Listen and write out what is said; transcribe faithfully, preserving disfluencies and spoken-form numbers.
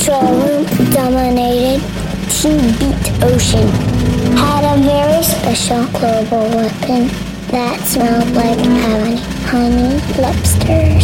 control room dominated Team Beat Ocean. Had a very special global weapon that smelled like honey, honey lobsters.